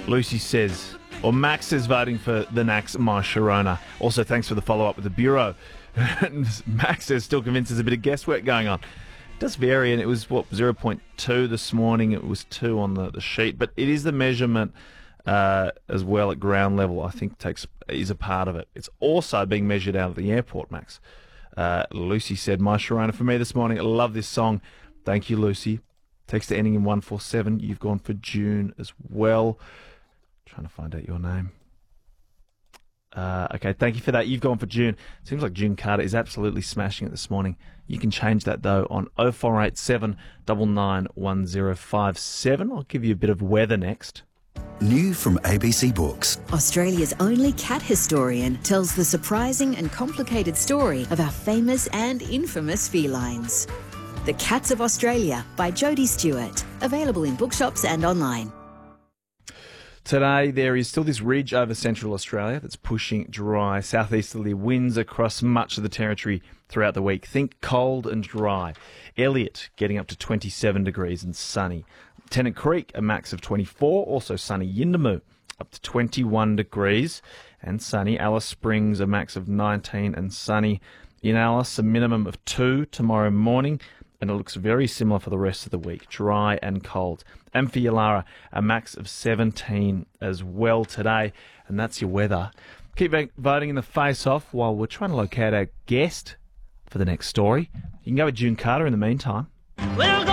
Lucy says, or Max is voting for the Nax My Sharona. Also, thanks for the follow-up with the Bureau. Max says, still convinced there's a bit of guesswork going on. It does vary, and it was, 0.2 this morning. It was 2 on the sheet. But it is the measurement as well at ground level, I think, is a part of it. It's also being measured out at the airport, Max. Lucy said, My Sharona for me this morning. I love this song. Thank you, Lucy. Text ending in 147. You've gone for June as well. Trying to find out your name. Okay, thank you for that. You've gone for June. Seems like June Carter is absolutely smashing it this morning. You can change that, though, on 0487 991057. I'll give you a bit of weather next. New from ABC Books. Australia's only cat historian tells the surprising and complicated story of our famous and infamous felines. The Cats of Australia by Jodie Stewart. Available in bookshops and online. Today, there is still this ridge over central Australia that's pushing dry southeasterly winds across much of the territory throughout the week. Think cold and dry. Elliot getting up to 27 degrees and sunny. Tennant Creek, a max of 24, also sunny. Yuendamu, up to 21 degrees and sunny. Alice Springs, a max of 19 and sunny. In Alice, a minimum of 2 tomorrow morning. And it looks very similar for the rest of the week, dry and cold. And for Yulara, a max of 17 as well today. And that's your weather. Keep voting in the face-off while we're trying to locate our guest for the next story. You can go with June Carter in the meantime. We'll go